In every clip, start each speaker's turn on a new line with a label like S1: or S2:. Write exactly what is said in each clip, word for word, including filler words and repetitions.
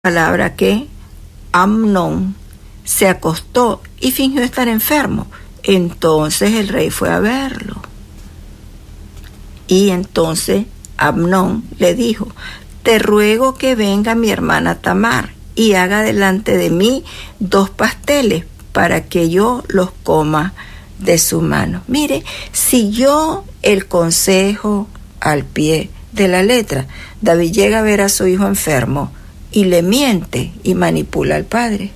S1: Palabra que Amnón se acostó y fingió estar enfermo. Entonces el rey fue a verlo. Y entonces Amnón le dijo: te ruego que venga mi hermana Tamar y haga delante de mí dos pasteles para que yo los coma de su mano. Mire, siguió el consejo al pie de la letra. David llega a ver a su hijo enfermo y le miente y manipula al padre.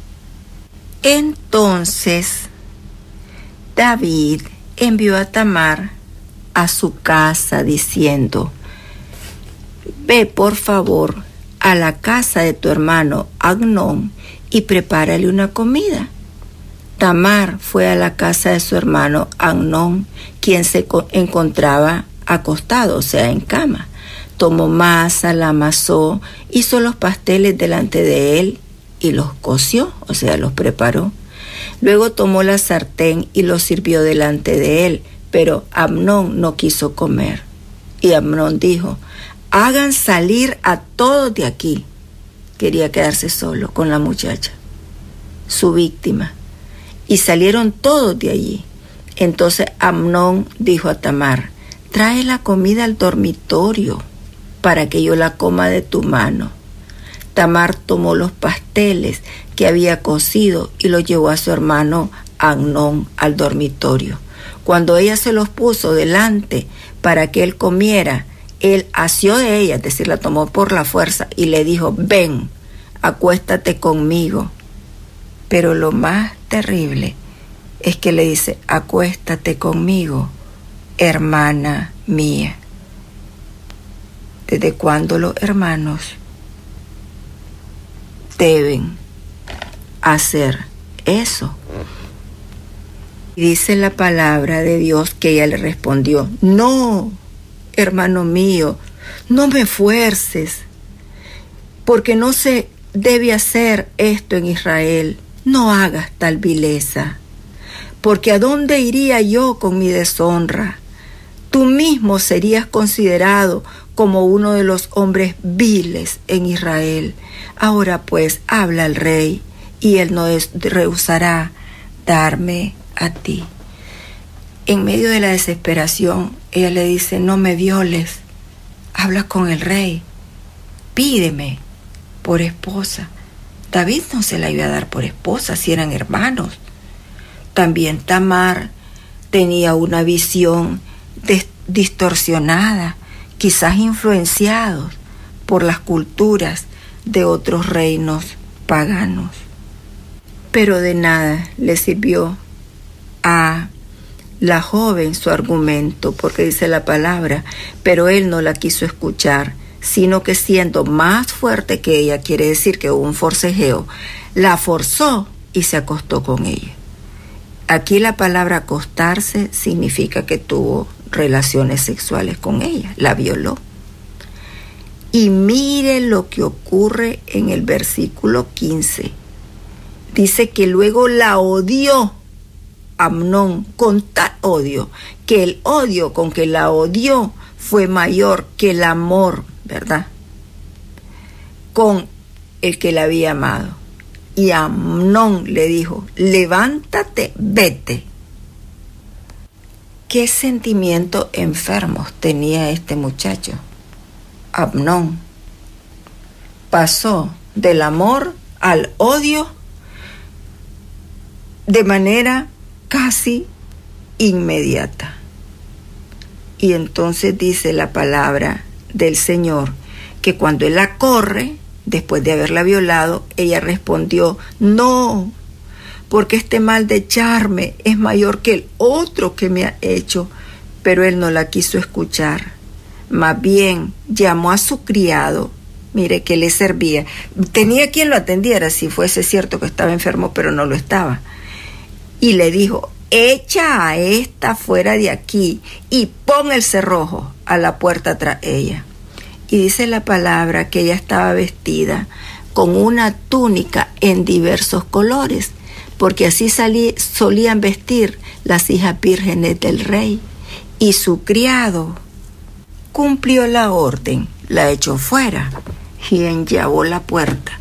S1: Entonces David envió a Tamar a su casa diciendo: ve por favor a la casa de tu hermano Amnón y prepárale una comida. Tamar fue a la casa de su hermano Amnón, quien se encontraba acostado, o sea, en cama. Tomó masa, la amasó, hizo los pasteles delante de él y los coció, o sea, los preparó. Luego tomó la sartén y los sirvió delante de él, pero Amnón no quiso comer. Y Amnón dijo: hagan salir a todos de aquí. Quería quedarse solo con la muchacha, su víctima. Y salieron todos de allí. Entonces Amnón dijo a Tamar: trae la comida al dormitorio para que yo la coma de tu mano. Tamar tomó los pasteles que había cocido y los llevó a su hermano Amnón al dormitorio. Cuando ella se los puso delante para que él comiera, él asió de ella, es decir, la tomó por la fuerza y le dijo: ven, acuéstate conmigo. Pero lo más terrible es que le dice: acuéstate conmigo, hermana mía. ¿Desde cuándo los hermanos deben hacer eso? Y dice la palabra de Dios que ella le respondió: no, hermano mío, no me fuerces, porque no se debe hacer esto en Israel. No hagas tal vileza, porque ¿a dónde iría yo con mi deshonra? Tú mismo serías considerado como uno de los hombres viles en Israel. Ahora pues habla al rey, y él no rehusará darme a ti. En medio de la desesperación, ella le dice: no me violes, habla con el rey, pídeme por esposa. David no se la iba a dar por esposa si eran hermanos. También Tamar tenía una visión des- distorsionada, quizás influenciados por las culturas de otros reinos paganos. Pero de nada le sirvió a la joven su argumento, porque dice la palabra: pero él no la quiso escuchar, sino que siendo más fuerte que ella, quiere decir que hubo un forcejeo, la forzó y se acostó con ella. Aquí la palabra acostarse significa que tuvo relaciones sexuales con ella, la violó. Y mire lo que ocurre en el versículo quince. Dice que luego la odió Amnón con tal odio, que el odio con que la odió fue mayor que el amor, ¿verdad?, con el que la había amado. Y Amnón le dijo: levántate, vete. ¿Qué sentimientos enfermos tenía este muchacho? Amnón pasó del amor al odio de manera casi inmediata. Y entonces dice la palabra del Señor que cuando él la corre, después de haberla violado, ella respondió: no, porque este mal de echarme es mayor que el otro que me ha hecho. Pero él no la quiso escuchar. Más bien llamó a su criado, mire, que le servía. Tenía quien lo atendiera si fuese cierto que estaba enfermo, pero no lo estaba. Y le dijo: echa a esta fuera de aquí y pon el cerrojo a la puerta tras ella. Y dice la palabra que ella estaba vestida con una túnica en diversos colores, porque así salí, solían vestir las hijas vírgenes del rey. Y su criado cumplió la orden, la echó fuera. y enllavó la puerta.